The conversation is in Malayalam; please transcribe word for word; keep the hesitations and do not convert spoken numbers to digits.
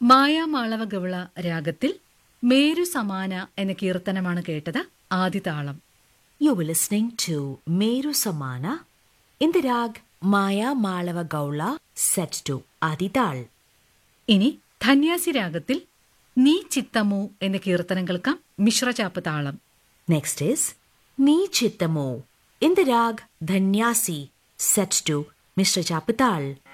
മായാമാളവ ഗൗള രാഗത്തിൽ മേരു സമാന എന്ന കീർത്തനമാണ് കേട്ടത്. ആദിതാളം. You were listening to Meru Samana in the rag Maya Malava Gaula set to Adital. ഇനി ധന്യാസി രാഗത്തിൽ നീ ചിത്തമോ എന്ന കീർത്തനം കേൾക്കാം. മിശ്രചാപ്പ് താളം. Next is Nee Chittamo in the rag Dhanyasi set to Mishra Chapital.